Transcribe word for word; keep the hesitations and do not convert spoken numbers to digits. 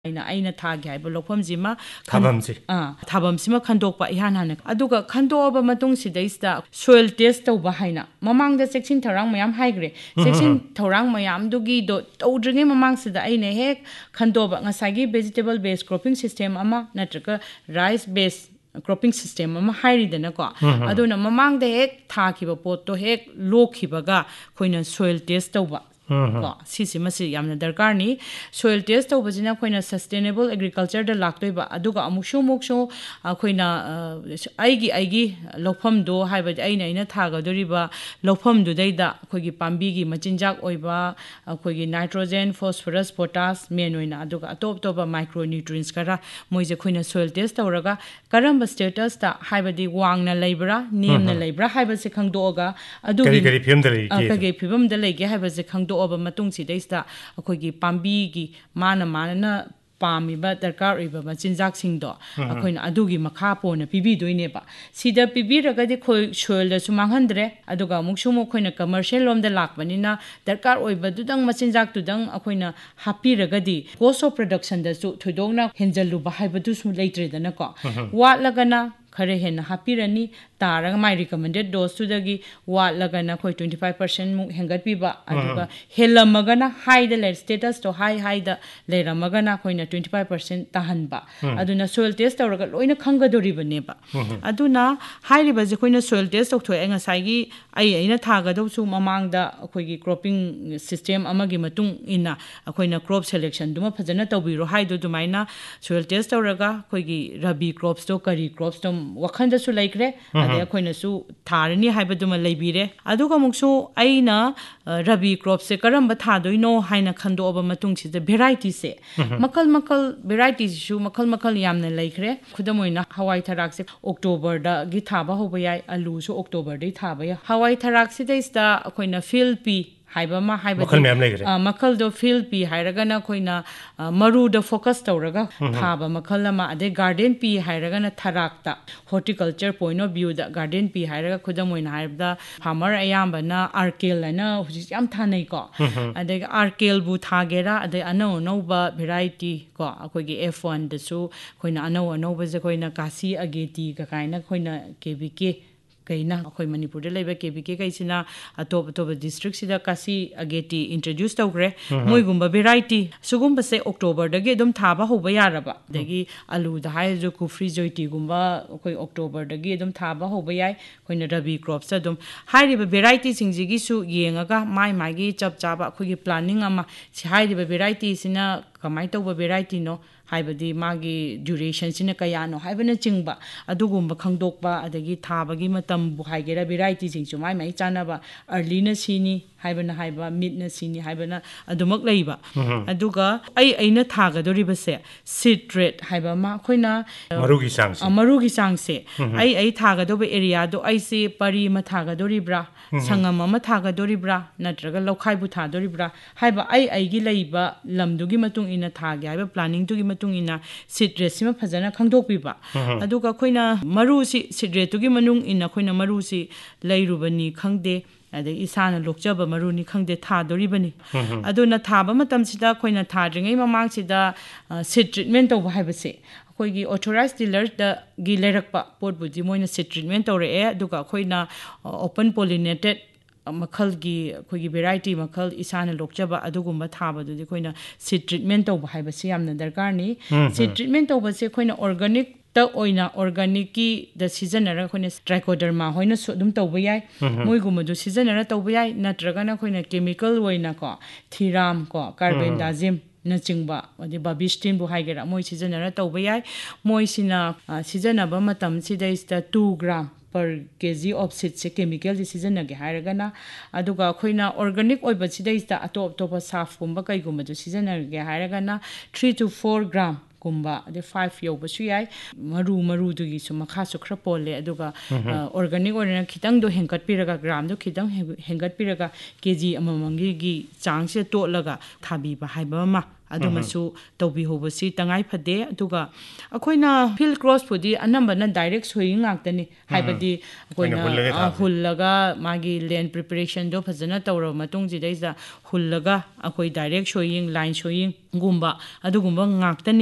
aina aina thagi haiba lokpamjima thabamsi ah thabamsima khandokpa ihan hana aduga khandoba matung sidaista soil test tawba haina mamangda section tharang mayam haigre section tharang mayam dugi do tawdringe mamang sida aina hek khandoba ngasagi vegetable based cropping system ama natraka rice based cropping system ama hairidana ko aduna mamangda hek thakiba potto hek lokhibaga khoina soil test tawba sisi masi yamna darkar ni soil test tawbajina khoina sustainable agriculture da laktoi ba aduga amukshu mukshu khoina aigi aigi lokpham do haiba aina aina thaga doriba lokpham du daida khogi pambi gi machinjak oiba khogi nitrogen phosphorus potash main oina aduga atop toba micronutrients kara moije khoina soil test tawraga karamba status ta haiba di wangna leibra nemna leibra haiba se khangdoga adugi kari kari phim da legi kari phim da legi haiba se khangdo oba matung si daista akhoi pambi gi mana mana na pami ba darkar iba ma chinjak sing do akhoina adugi makha pona pibi doine ba sida pibi raga de khoi soil da sumang handre aduga muksu mo khoina commercial lom da lakbani na darkar oiba dudang ma chinjak tudang akhoina happy raga di cost of production da su thodongna henjalu ba haiba du su leitre da na ko wat lagana khare hen happy rani taraga my recommended dose to dagi wat lagana khoi twenty-five percent mu hengat pi ba aduga helamagana high the lead status to high high the leramagana khoina twenty-five percent tahan ba aduna soil test tawraga loina khangadori bane ba aduna high riba je khoina soil test tok thoi anga sai gi ai aina thaga do su mamang da khoi gi cropping system amagi matung ina khoina crop selection duma phajana tawbiro high do dumaina soil test tawraga khoi gi rabi crops to kari crops to wakhanda su laikre ade khoina su tharani haibaduma leibire aduga muksu aina rabi crop se karamba thadoino haina khando oba matung chi the variety se makal makal varieties su makal makal yamna laikre khudamoina hawai tharak se october da gi thaba hoba yai alu su october dai thaba ya hawai tharak se dai sta khoina field pi haiba ma haiba makal mem legre makal do field pi hairaga na khoina maru da focus tawraga thaba makal ma ade garden pi hairaga na tharakta horticulture point of view da garden pi hairaga khudamoina haibda farmer ayamba na arkel na huji yam thanai ko ade arkel bu thagera ade ano no ba variety ko akoi gi F one da su khoina ano ano ba je khoina kasi ageti ka kaina khoina K B K kaina akhoi manipur de leba K B K kaisina atop atop district sida kasi ageti introduce tawgre moi gumba variety sugumba se october dagi dum thaba hoba yaraba dagi alu da hai jo ku free joyti gumba akhoi october dagi dum thaba hoba yai khoina rabi crops dum hai riba variety singji gi su yengaga mai mai gi chap chaba akhoi gi planning ama si hai riba variety sina kamai tawba variety no haibadi magi duration sina kaya no haibana chingba adugumba khangdokba adagi thabagi matam bu haigera variety singchu mai mai chana ba early na sini haibana haiba mid na sini haibana adumak leiba aduga ai aina thaga doriba se seed rate haiba ma khoina marugi sangse marugi sangse ai ai thaga doba area do ai se pari ma thaga doribra sangam ma thaga doribra natraga lokhai bu tha doribra haiba ai ai gi leiba lamdugi matung ina thage haiba planning tugi matung ina seed rate sima phajana khangdokpiba aduga khoina maru si seed rate tugi manung ina khoina maru si leirubani khangde ade isana lokjaba maruni khangde tha doribani aduna thaba matam sida khoina thadringai mamang sida seed treatment tawba haibase khoi gi authorized dealer da gi lerakpa pot buji moina seed treatment tawre e aduga khoina open pollinated makhal gi khoi gi variety makhal isana lokjaba adugumba thaba du khoina seed treatment tawba haibase yamna darkar ni seed treatment tawba se khoina organic ta oina organic ki the season ra khoina trichoderma hoina so dum tawba yai moi gum du season ra tawba yai natraga na khoina chemical oina ko thiram ko carbendazim na chingba adi babistin bu haigera moi season ra tawba yai moi sina season ba matam sida is two gram per kg of seed se chemical season age hairaga na aduga khoina organic oiba sida is atop top saf gumba kai gum du season age hairaga na three to four gram ꯒꯨꯝꯕ ꯑꯗꯩ five ꯌꯧꯕꯁꯨ ꯌꯥꯏ ꯃꯔꯨ ꯃꯔꯨꯗꯨꯒꯤꯁꯨ ꯃꯈꯥꯁꯨ ꯈꯔ ꯄꯣꯜꯂꯦ ꯑꯗꯨꯒ organic ꯑꯣꯏꯅ ꯈꯤꯇꯪꯗꯣ ꯍꯦꯟꯒꯠꯄꯤꯔꯒ ꯒ꯭ꯔꯥꯝꯗꯣ ꯈꯤꯇꯪ ꯍꯦꯟꯒꯠꯄꯤꯔꯒ ꯀꯦꯖꯤ ꯑꯃꯃꯝꯒꯤ ꯆꯥꯡꯁꯤꯗ ꯇꯣꯠꯂꯒ ꯊꯥꯕꯤꯕ ꯍꯥꯏꯕ ꯑꯃ ꯑꯗꯨꯃꯁꯨ ꯇꯧꯕꯤꯍꯧꯕꯁꯤ ꯇꯉꯥꯏ ꯐꯗꯦ ꯑꯗꯨꯒ ꯑꯩꯈꯣꯏꯅ ꯐꯤꯜ ꯀ꯭ꯔꯣꯁꯄꯨꯗꯤ ꯑꯅꯝꯕꯅ ꯗꯥꯏꯔꯦꯛ ꯁꯣꯌꯤꯡ ꯉꯥꯛꯇꯅꯤ ꯍꯥꯏꯕꯗꯤ ꯑꯩꯈꯣꯏꯅ ꯍꯨꯜꯂꯒ ꯃꯥꯒꯤ ꯂꯦꯟ ꯄ꯭ꯔꯤꯄꯦꯔꯦꯁꯟꯗꯣ ꯐꯖꯅ ꯇꯧꯔꯕ ꯃꯇꯨꯡꯁꯤꯗꯩꯁꯤꯗ ꯍꯨꯜꯂꯒ ꯑꯩꯈꯣꯏ ꯗꯥꯏꯔꯦꯛ ꯁꯣꯌꯤꯡ ꯂꯥꯏꯟ ꯁꯣꯌꯤꯡꯒꯨꯝꯕ ꯑꯗꯨꯒꯨꯝꯕ ꯉꯥꯛꯇꯅꯤ